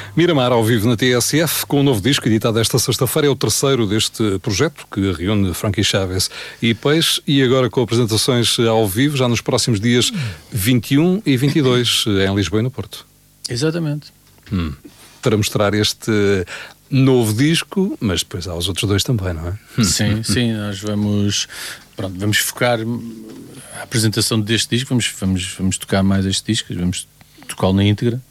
Miramar ao vivo na TSF, com um novo disco editado esta sexta-feira. É o terceiro deste projeto, que reúne Frankie Chaves e Peixe, e agora com apresentações ao vivo, já nos próximos dias 21 e 22, em Lisboa e no Porto. Exatamente. Para mostrar este novo disco, mas depois há os outros dois também, não é? Sim, nós vamos focar a apresentação deste disco, vamos tocar mais este disco, vamos tocá-lo na íntegra.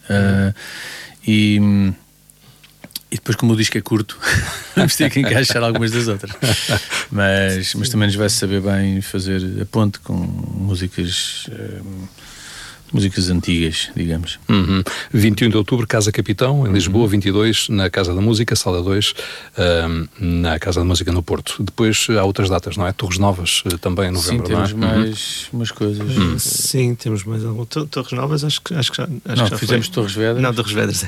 E depois, como o disco é curto, vamos ter que encaixar algumas das outras, mas também nos vai saber bem fazer a ponte com músicas antigas, digamos. 21 de outubro, Casa Capitão, em Lisboa. 22 na Casa da Música, Sala 2, na Casa da Música no Porto. Depois há outras datas, não é? Torres Novas, também em novembro. Sim, temos não é? mais umas coisas. Sim, temos mais algumas. Torres Novas, acho que já fizemos foi. Torres Vedras. Não, Torres Vedras.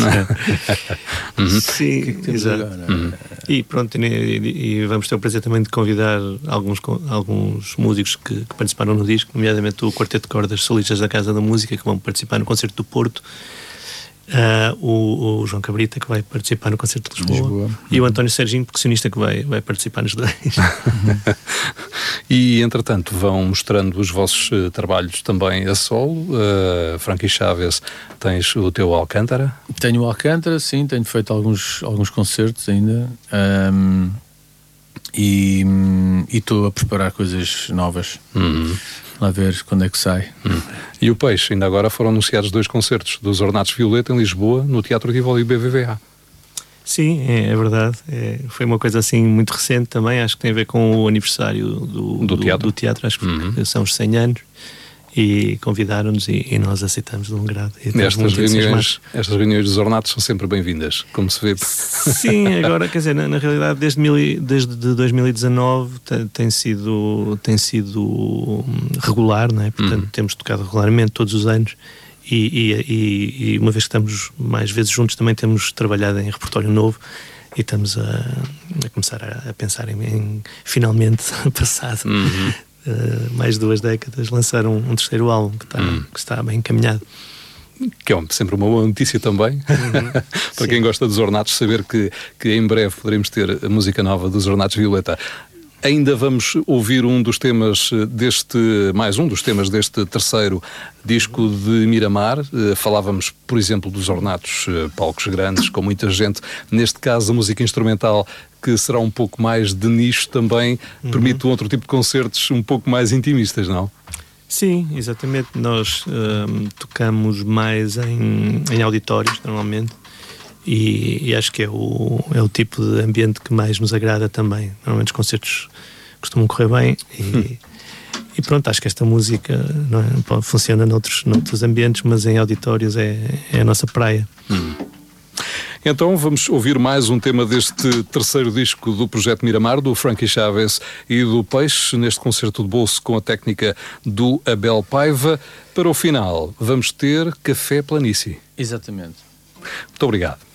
Sim, que exato. E pronto, e vamos ter o prazer também de convidar alguns músicos que participaram no disco, nomeadamente o Quarteto de Cordas Solistas da Casa da Música, que vão participar no concerto do Porto, o João Cabrita, que vai participar no concerto de Lisboa. E o António Serginho, percussionista, que vai participar nos dois. E entretanto vão mostrando os vossos trabalhos também a solo. Frankie Chaves, tens o teu Alcântara? Tenho o Alcântara, sim, tenho feito alguns concertos ainda. E estou a preparar coisas novas. Lá ver quando é que sai. E o Peixe, ainda agora foram anunciados 2 concertos dos Ornatos Violeta em Lisboa, no Teatro Tivoli BBVA. Sim, é verdade. Foi uma coisa assim muito recente também. Acho que tem a ver com o aniversário do teatro. Acho que são os 100 anos. E convidaram-nos e nós aceitamos de um grado. Estas reuniões dos Ornatos são sempre bem-vindas, como se vê. Sim, agora, quer dizer, na realidade, desde 2019 tem sido regular, não é? Portanto, temos tocado regularmente todos os anos e uma vez que estamos mais vezes juntos, também temos trabalhado em repertório novo. E estamos a começar a pensar em finalmente, passado mais de 2 décadas, lançar um terceiro álbum que está bem encaminhado. Que é sempre uma boa notícia também, para quem gosta dos Ornatos, saber que em breve poderemos ter a música nova dos Ornatos Violeta. Ainda vamos ouvir um dos temas deste terceiro disco de Miramar. Falávamos, por exemplo, dos Ornatos, palcos grandes, com muita gente. Neste caso, a música instrumental, que será um pouco mais de nicho, também permite um outro tipo de concertos um pouco mais intimistas, não? Sim, exatamente. Nós tocamos mais em auditórios, normalmente. E acho que é o tipo de ambiente que mais nos agrada também. Normalmente os concertos costumam correr bem e pronto, acho que esta música funciona noutros ambientes, mas em auditórios é a nossa praia. Então vamos ouvir mais um tema deste terceiro disco do Projeto Miramar, do Frankie Chaves e do Peixe, neste concerto de bolso com a técnica do Abel Paiva. Para o final, vamos ter Café Planície. Exatamente. Muito obrigado.